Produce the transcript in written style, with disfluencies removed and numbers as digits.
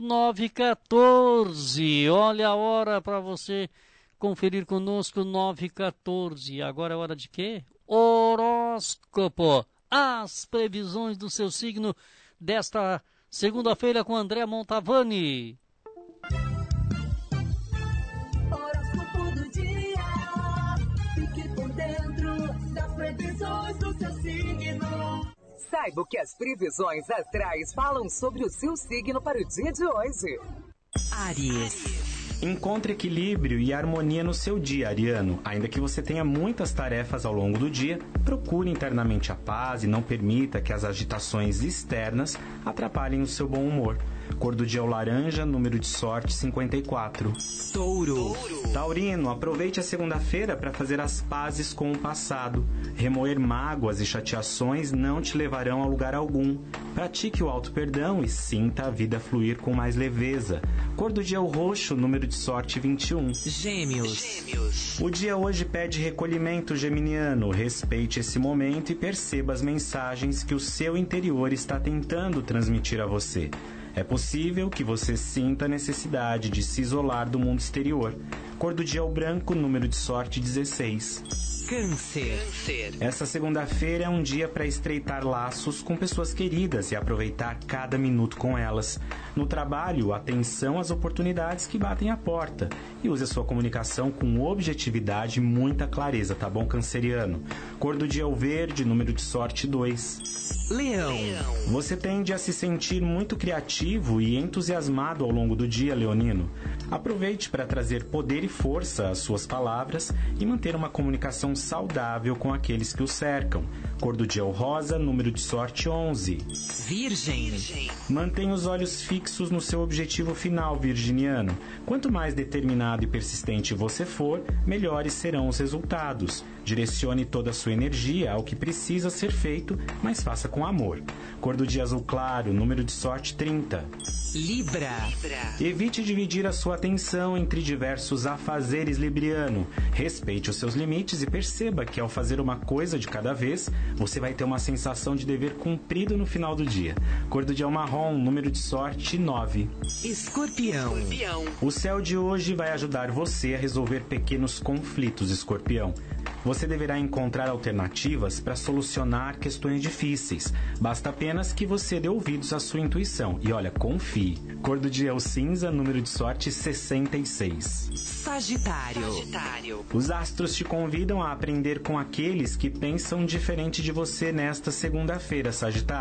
9h14. Olha a hora para você conferir conosco, 9h14. Agora é hora de quê? Horóscopo. As previsões do seu signo desta segunda-feira com André Montavani. Horóscopo do dia. Fique por dentro das previsões do seu signo. Saiba o que as previsões astrais falam sobre o seu signo para o dia de hoje. Áries. Encontre equilíbrio e harmonia no seu dia, ariano. Ainda que você tenha muitas tarefas ao longo do dia, procure internamente a paz e não permita que as agitações externas atrapalhem o seu bom humor. Cor do dia é o laranja, número de sorte 54. Touro. Taurino, aproveite a segunda-feira para fazer as pazes com o passado. Remoer mágoas e chateações não te levarão a lugar algum. Pratique o auto-perdão e sinta a vida fluir com mais leveza. Cor do dia é o roxo, número de sorte 21. Gêmeos. O dia hoje pede recolhimento, geminiano. Respeite esse momento e perceba as mensagens que o seu interior está tentando transmitir a você. É possível que você sinta a necessidade de se isolar do mundo exterior. Cor do dia é o branco, número de sorte 16. Câncer. Essa segunda-feira é um dia para estreitar laços com pessoas queridas e aproveitar cada minuto com elas. No trabalho, atenção às oportunidades que batem à porta e use a sua comunicação com objetividade e muita clareza, tá bom, canceriano? Cor do dia é o verde, número de sorte 2. Leão. Você tende a se sentir muito criativo e entusiasmado ao longo do dia, leonino. Aproveite para trazer poder e força às suas palavras e manter uma comunicação saudável com aqueles que o cercam. Cor do dia é o rosa, número de sorte 11. Virgem. Mantenha os olhos fixos no seu objetivo final, virginiano. Quanto mais determinado e persistente você for, melhores serão os resultados. Direcione toda a sua energia ao que precisa ser feito, mas faça com amor. Cor do dia azul claro, número de sorte 30. Libra. Evite dividir a sua atenção entre diversos afazeres, libriano. Respeite os seus limites e perceba que ao fazer uma coisa de cada vez, você vai ter uma sensação de dever cumprido no final do dia. Cor do dia marrom, número de sorte 9. Escorpião. O céu de hoje vai ajudar você a resolver pequenos conflitos, escorpião. Você deverá encontrar alternativas para solucionar questões difíceis. Basta apenas que você dê ouvidos à sua intuição. E olha, confie. Cor do dia é o cinza, número de sorte 66. Sagitário. Os astros te convidam a aprender com aqueles que pensam diferente de você nesta segunda-feira, Sagitário.